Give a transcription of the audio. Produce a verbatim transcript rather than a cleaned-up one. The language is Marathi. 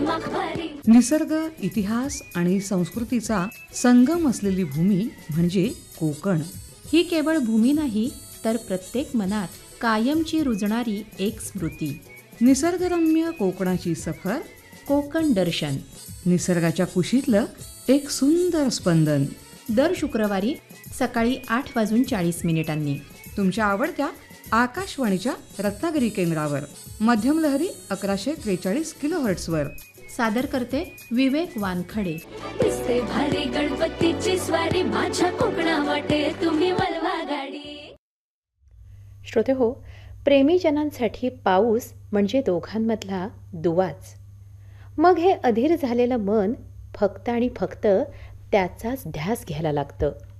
निसर्ग, इतिहास आणि संस्कृतीचा संगम असलेली भूमी म्हणजे कोकण. ही केवळ भूमी नाही, तर प्रत्येक मनात कायमची रुजणारी एक स्मृती. निसर्गरम्य कोकणाची सफर, कोकण दर्शन. निसर्गाच्या कुशीतलं एक सुंदर स्पंदन. दर शुक्रवारी सकाळी आठ वाजून चाळीस मिनिटांनी तुमच्या आवडत्या आकाशवाणीच्या रत्नागिरी केंद्रावर मध्यम लहरी अकराशे त्रेचाळीस किलो हर्ट्सवर. सादर करते विवेक वानखडे. दिसते भारी गणपतीची स्वारी, माझ्या कोकणा वाटे तुम्ही वलवा गाडी. श्रोते हो, प्रेमीजनांसाठी पाऊस म्हणजे दोघांमधला दुवाच. मग हे अधीर झालेलं मन फक्त आणि फक्त त्याचाच ध्यास घ्यायला लागतं.